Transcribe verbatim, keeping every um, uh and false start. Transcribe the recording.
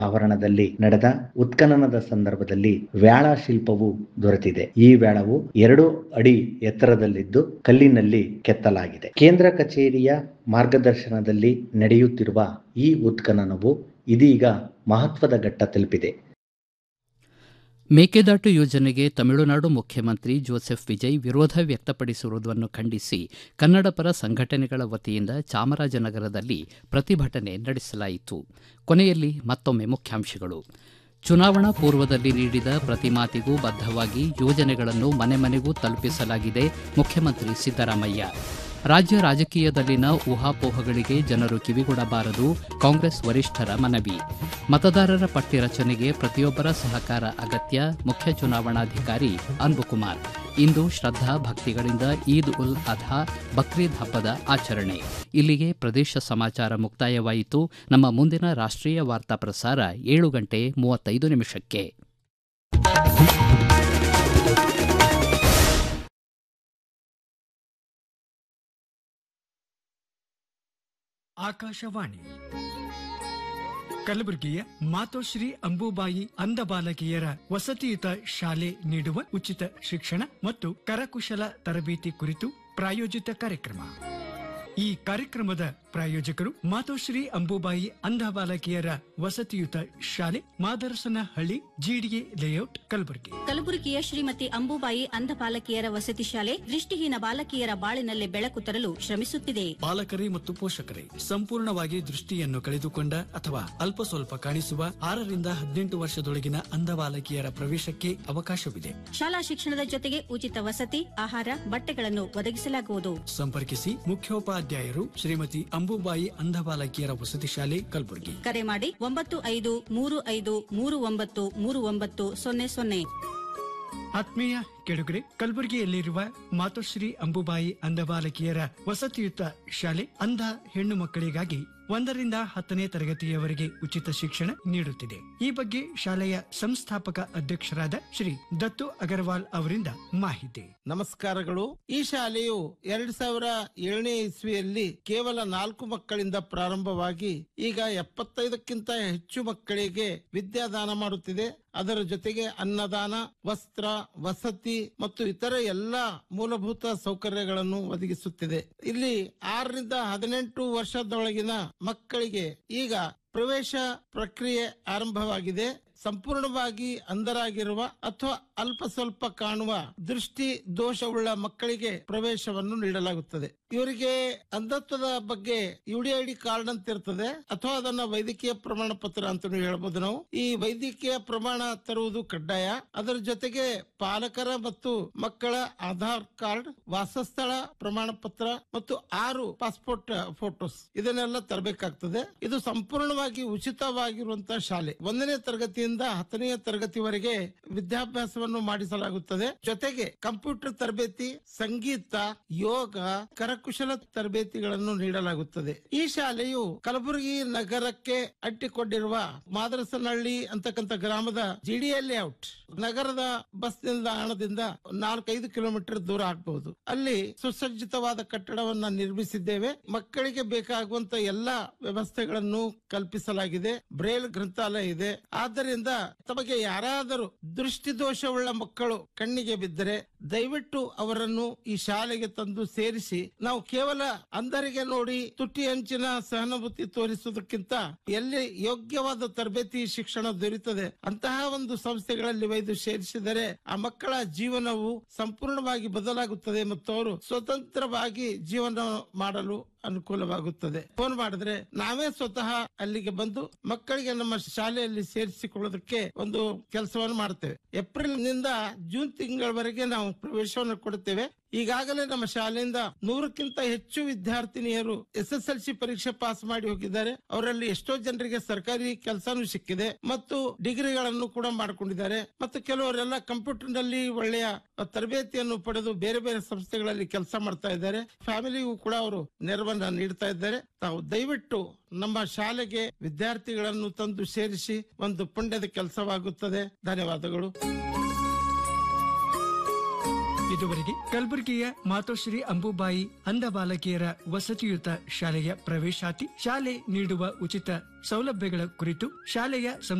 ಆವರಣದಲ್ಲಿ ನಡೆದ ಉತ್ಖನನದ ಸಂದರ್ಭದಲ್ಲಿ ವ್ಯಾಳ ಶಿಲ್ಪವು ದೊರೆತಿದೆ. ಈ ವ್ಯಾಳವು ಎರಡು ಅಡಿ ಎತ್ತರದಲ್ಲಿದ್ದು ಕಲ್ಲಿನಲ್ಲಿ ಕೆತ್ತಲಾಗಿದೆ. ಕೇಂದ್ರ ಕಚೇರಿಯ ಮಾರ್ಗದರ್ಶನದಲ್ಲಿ ನಡೆಯುತ್ತಿರುವ ಈ ಉತ್ಖನನವು ಇದೀಗ ಮಹತ್ವದ ಘಟ್ಟ ತಲುಪಿದೆ. ಮೇಕೆದಾಟು ಯೋಜನೆಗೆ ತಮಿಳುನಾಡು ಮುಖ್ಯಮಂತ್ರಿ ಜೋಸೆಫ್ ವಿಜಯ್ ವಿರೋಧ ವ್ಯಕ್ತಪಡಿಸಿರುವುದನ್ನು ಖಂಡಿಸಿ ಕನ್ನಡಪರ ಸಂಘಟನೆಗಳ ವತಿಯಿಂದ ಚಾಮರಾಜನಗರದಲ್ಲಿ ಪ್ರತಿಭಟನೆ ನಡೆಸಲಾಯಿತು. ಕೊನೆಯಲ್ಲಿ ಮತ್ತೊಮ್ಮೆ ಮುಖ್ಯಾಂಶಗಳು. ಚುನಾವಣಾ ಪೂರ್ವದಲ್ಲಿ ನೀಡಿದ ಪ್ರತಿ ಮಾತಿಗೂ ಬದ್ಧವಾಗಿ ಯೋಜನೆಗಳನ್ನು ಮನೆ ಮನೆಗೂ ತಲುಪಿಸಲಾಗಿದೆ. ಮುಖ್ಯಮಂತ್ರಿ ಸಿದ್ದರಾಮಯ್ಯ. ರಾಜ್ಯ ರಾಜಕೀಯದಲ್ಲಿನ ಊಹಾಪೋಹಗಳಿಗೆ ಜನರು ಕಿವಿಗೊಡಬಾರದು. ಕಾಂಗ್ರೆಸ್ ವರಿಷ್ಠರ ಮನವಿ. ಮತದಾರರ ಪಟ್ಟಿ ರಚನೆಗೆ ಪ್ರತಿಯೊಬ್ಬರ ಸಹಕಾರ ಅಗತ್ಯ. ಮುಖ್ಯ ಚುನಾವಣಾಧಿಕಾರಿ ಅನ್ಬುಕುಮಾರ್. ಇಂದು ಶ್ರದ್ಧಾ ಭಕ್ತಿಗಳಿಂದ ಈದ್ ಉಲ್ ಅಧಾ ಬಕ್ರೀದ್ ಹಬ್ಬದ ಆಚರಣೆ. ಇಲ್ಲಿಗೆ ಪ್ರದೇಶ ಸಮಾಚಾರ ಮುಕ್ತಾಯವಾಯಿತು. ನಮ್ಮ ಮುಂದಿನ ರಾಷ್ಟ್ರೀಯ ವಾರ್ತಾ ಪ್ರಸಾರ ಏಳು ಗಂಟೆ ಮೂವತ್ತೈದು ನಿಮಿಷಕ್ಕೆ. ಆಕಾಶವಾಣಿ ಕಲಬುರಗಿಯ ಮಾತೋಶ್ರೀ ಅಂಬುಬಾಯಿ ಅಂಧ ಬಾಲಕಿಯರ ವಸತಿಯುತ ಶಾಲೆ ನೀಡುವ ಉಚಿತ ಶಿಕ್ಷಣ ಮತ್ತು ಕರಕುಶಲ ತರಬೇತಿ ಕುರಿತು ಪ್ರಾಯೋಜಿತ ಕಾರ್ಯಕ್ರಮ. ಈ ಕಾರ್ಯಕ್ರಮದ ಪ್ರಾಯೋಜಕರು ಮಾತೋಶ್ರೀ ಅಂಬುಬಾಯಿ ಅಂಧ ಬಾಲಕಿಯರ ವಸತಿಯುತ ಶಾಲೆ, ಮಾದರಸನಹಳ್ಳಿ, ಜಿಡಿಎ ಲೇಔಟ್, ಕಲಬುರಗಿ. ಕಲಬುರಗಿಯ ಶ್ರೀಮತಿ ಅಂಬುಬಾಯಿ ಅಂಧ ಬಾಲಕಿಯರ ವಸತಿ ಶಾಲೆ ದೃಷ್ಟಿಹೀನ ಬಾಲಕಿಯರ ಬಾಳಿನಲ್ಲಿ ಬೆಳಕು ತರಲು ಶ್ರಮಿಸುತ್ತಿದೆ. ಬಾಲಕರೇ ಮತ್ತು ಪೋಷಕರೇ, ಸಂಪೂರ್ಣವಾಗಿ ದೃಷ್ಟಿಯನ್ನು ಕಳೆದುಕೊಂಡ ಅಥವಾ ಅಲ್ಪ ಸ್ವಲ್ಪ ಕಾಣಿಸುವ ಆರರಿಂದ ಹದಿನೆಂಟು ವರ್ಷದೊಳಗಿನ ಅಂಧ ಬಾಲಕಿಯರ ಪ್ರವೇಶಕ್ಕೆ ಅವಕಾಶವಿದೆ. ಶಾಲಾ ಶಿಕ್ಷಣದ ಜೊತೆಗೆ ಉಚಿತ ವಸತಿ, ಆಹಾರ, ಬಟ್ಟೆಗಳನ್ನು ಒದಗಿಸಲಾಗುವುದು. ಸಂಪರ್ಕಿಸಿ ಮುಖ್ಯೋಪಾಧ್ಯಾಯರು ಶ್ರೀಮತಿ ಅಂಬುಬಾಯಿ ಅಂಧ ಬಾಲಕಿಯರ ವಸತಿ ಶಾಲೆ, ಕಲಬುರಗಿ. ಕರೆ ಮಾಡಿ ಒಂಬತ್ತು ಐದು ಮೂರು ಐದು ಮೂರು ಒಂಬತ್ತು ಮೂರು ಒಂಬತ್ತು ಸೊನ್ನೆ ಸೊನ್ನೆ. ಆತ್ಮೀಯ ಕೆಡುಗರೆ, ಕಲಬುರಗಿಯಲ್ಲಿರುವ ಮಾತೋಶ್ರೀ ಅಂಬುಬಾಯಿ ಅಂಧ ಬಾಲಕಿಯರ ವಸತಿಯುತ ಶಾಲೆ ಅಂಧ ಹೆಣ್ಣು ಮಕ್ಕಳಿಗಾಗಿ ಒಂದರಿಂದ ಹತ್ತನೇ ತರಗತಿಯವರೆಗೆ ಉಚಿತ ಶಿಕ್ಷಣ ನೀಡುತ್ತಿದೆ. ಈ ಬಗ್ಗೆ ಶಾಲೆಯ ಸಂಸ್ಥಾಪಕ ಅಧ್ಯಕ್ಷರಾದ ಶ್ರೀ ದತ್ತು ಅಗರ್ವಾಲ್ ಅವರಿಂದ ಮಾಹಿತಿ. ನಮಸ್ಕಾರಗಳು. ಈ ಶಾಲೆಯು ಎರಡ್ ಸಾವಿರ ಏಳನೇ ಇಸ್ವಿಯಲ್ಲಿ ಕೇವಲ ನಾಲ್ಕು ಮಕ್ಕಳಿಂದ ಪ್ರಾರಂಭವಾಗಿ ಈಗ ಎಪ್ಪತ್ತೈದಕ್ಕಿಂತ ಹೆಚ್ಚು ಮಕ್ಕಳಿಗೆ ವಿದ್ಯಾದಾನ ಮಾಡುತ್ತಿದೆ. ಅದರ ಜೊತೆಗೆ ಅನ್ನದಾನ, ವಸ್ತ್ರ, ವಸತಿ ಮತ್ತು ಇತರ ಎಲ್ಲಾ ಮೂಲಭೂತ ಸೌಕರ್ಯಗಳನ್ನು ಒದಗಿಸುತ್ತಿದೆ. ಇಲ್ಲಿ ಆರರಿಂದ ಹದಿನೆಂಟು ವರ್ಷದೊಳಗಿನ ಮಕ್ಕಳಿಗೆ ಈಗ ಪ್ರವೇಶ ಪ್ರಕ್ರಿಯೆ ಆರಂಭವಾಗಿದೆ. ಸಂಪೂರ್ಣವಾಗಿ ಅಂಧರಾಗಿರುವ ಅಥವಾ ಅಲ್ಪ ಸ್ವಲ್ಪ ಕಾಣುವ ದೃಷ್ಟಿ ದೋಷವುಳ್ಳ ಮಕ್ಕಳಿಗೆ ಪ್ರವೇಶವನ್ನು ನೀಡಲಾಗುತ್ತದೆ. ಇವರಿಗೆ ಅಂಧತ್ವದ ಬಗ್ಗೆ ಯುಡಿಐಡಿ ಕಾರ್ಡ್ ಅಂತ ಇರ್ತದೆ, ಅಥವಾ ಅದನ್ನ ವೈದ್ಯಕೀಯ ಪ್ರಮಾಣ ಪತ್ರ ಅಂತ ಹೇಳ್ಬೋದು. ನಾವು ಈ ವೈದ್ಯಕೀಯ ಪ್ರಮಾಣ ತರುವುದು ಕಡ್ಡಾಯ. ಅದರ ಜೊತೆಗೆ ಪಾಲಕರ ಮತ್ತು ಮಕ್ಕಳ ಆಧಾರ್ ಕಾರ್ಡ್, ವಾಸಸ್ಥಳ ಪ್ರಮಾಣ ಪತ್ರ ಮತ್ತು ಆರು ಪಾಸ್ಪೋರ್ಟ್ ಫೋಟೋಸ್ ಇದನ್ನೆಲ್ಲ ತರಬೇಕಾಗ್ತದೆ. ಇದು ಸಂಪೂರ್ಣವಾಗಿ ಉಚಿತವಾಗಿರುವಂತಹ ಶಾಲೆ. ಒಂದನೇ ತರಗತಿಯಿಂದ ಹತ್ತನೆಯ ತರಗತಿವರೆಗೆ ವಿದ್ಯಾಭ್ಯಾಸವನ್ನು ಮಾಡಿಸಲಾಗುತ್ತದೆ. ಜೊತೆಗೆ ಕಂಪ್ಯೂಟರ್ ತರಬೇತಿ, ಸಂಗೀತ, ಯೋಗ, ಕರಕುಶಲ ತರಬೇತಿಗಳನ್ನು ನೀಡಲಾಗುತ್ತದೆ. ಈ ಶಾಲೆಯು ಕಲಬುರಗಿ ನಗರಕ್ಕೆ ಅಂಟಿಕೊಂಡಿರುವ ಮಾದರಸನಹಳ್ಳಿ ಅಂತಕ್ಕಂಥ ಗ್ರಾಮದ ಜಿಡಿಎ ಲೇಔಟ್ ನಗರದ ಬಸ್ ನಿಲ್ದಾಣದಿಂದ ನಾಲ್ಕೈದು ಕಿಲೋಮೀಟರ್ ದೂರ ಆಗಬಹುದು. ಅಲ್ಲಿ ಸುಸಜ್ಜಿತವಾದ ಕಟ್ಟಡವನ್ನ ನಿರ್ಮಿಸಿದ್ದೇವೆ. ಮಕ್ಕಳಿಗೆ ಬೇಕಾಗುವಂತ ಎಲ್ಲಾ ವ್ಯವಸ್ಥೆಗಳನ್ನು ಕಲ್ಪಿಸಲಾಗಿದೆ. ಬ್ರೇಲ್ ಗ್ರಂಥಾಲಯ ಇದೆ. ಆದ್ದರಿಂದ ತಮಗೆ ಯಾರಾದರೂ ದೃಷ್ಟಿ ದೋಷವುಳ್ಳ ಮಕ್ಕಳು ಕಣ್ಣಿಗೆ ಬಿದ್ದರೆ ದಯವಿಟ್ಟು ಅವರನ್ನು ಈ ಶಾಲೆಗೆ ತಂದು ಸೇರಿಸಿ, ನಾವು ಕೇವಲ ಅಂಧರಿಗೆ ನೋಡಿ ತುಟಿ ಅಂಚಿನ ಸಹಾನುಭೂತಿ ತೋರಿಸುವುದಕ್ಕಿಂತ ಎಲ್ಲಿ ಯೋಗ್ಯವಾದ ತರಬೇತಿ ಶಿಕ್ಷಣ ದೊರೆಯುತ್ತದೆ ಅಂತಹ ಒಂದು ಸಂಸ್ಥೆಗಳಲ್ಲಿ ಒಯ್ದು ಸೇರಿಸಿದರೆ ಆ ಮಕ್ಕಳ ಜೀವನವು ಸಂಪೂರ್ಣವಾಗಿ ಬದಲಾಗುತ್ತದೆ ಮತ್ತು ಅವರು ಸ್ವತಂತ್ರವಾಗಿ ಜೀವನ ಮಾಡಲು ಅನುಕೂಲವಾಗುತ್ತದೆ. ಫೋನ್ ಮಾಡಿದ್ರೆ ನಾವೇ ಸ್ವತಃ ಅಲ್ಲಿಗೆ ಬಂದು ಮಕ್ಕಳಿಗೆ ನಮ್ಮ ಶಾಲೆಯಲ್ಲಿ ಸೇರಿಸಿಕೊಳ್ಳೋದಕ್ಕೆ ಒಂದು ಕೆಲಸವನ್ನು ಮಾಡ್ತೇವೆ. ಏಪ್ರಿಲ್ ನಿಂದ ಜೂನ್ ತಿಂಗಳವರೆಗೆ ನಾವು ಪ್ರವೇಶವನ್ನು ಕೊಡುತ್ತೇವೆ. ಈಗಾಗಲೇ ನಮ್ಮ ಶಾಲೆಯಿಂದ ನೂರಕ್ಕಿಂತ ಹೆಚ್ಚು ವಿದ್ಯಾರ್ಥಿನಿಯರು ಎಸ್ ಎಸ್ ಎಲ್ ಸಿ ಪರೀಕ್ಷೆ ಪಾಸ್ ಮಾಡಿ ಹೋಗಿದ್ದಾರೆ. ಅವರಲ್ಲಿ ಎಷ್ಟೋ ಜನರಿಗೆ ಸರ್ಕಾರಿ ಕೆಲಸನೂ ಸಿಕ್ಕಿದೆ ಮತ್ತು ಡಿಗ್ರಿಗಳನ್ನು ಕೂಡ ಮಾಡಿಕೊಂಡಿದ್ದಾರೆ. ಮತ್ತು ಕೆಲವರೆಲ್ಲ ಕಂಪ್ಯೂಟರ್ ನಲ್ಲಿ ಒಳ್ಳೆಯ ತರಬೇತಿಯನ್ನು ಪಡೆದು ಬೇರೆ ಬೇರೆ ಸಂಸ್ಥೆಗಳಲ್ಲಿ ಕೆಲಸ ಮಾಡ್ತಾ ಇದ್ದಾರೆ. ಫ್ಯಾಮಿಲಿಗೂ ಕೂಡ ಅವರು ನೆರವನ್ನ ನೀಡ್ತಾ ಇದ್ದಾರೆ. ತಾವು ದಯವಿಟ್ಟು ನಮ್ಮ ಶಾಲೆಗೆ ವಿದ್ಯಾರ್ಥಿಗಳನ್ನು ತಂದು ಸೇರಿಸಿ ಒಂದು ಪುಣ್ಯದ ಕೆಲಸವಾಗುತ್ತದೆ. ಧನ್ಯವಾದಗಳು. ಇದುವರೆಗೆ ಕಲಬುರಗಿಯ ಮಾತೋಶ್ರೀ ಅಂಬುಬಾಯಿ ಅಂಧ ಬಾಲಕಿಯರ ವಸತಿಯುತ ಶಾಲೆಯ ಪ್ರವೇಶಾತಿ, ಶಾಲೆ ನೀಡುವ ಉಚಿತ ಸೌಲಭ್ಯಗಳ ಕುರಿತು ಶಾಲೆಯ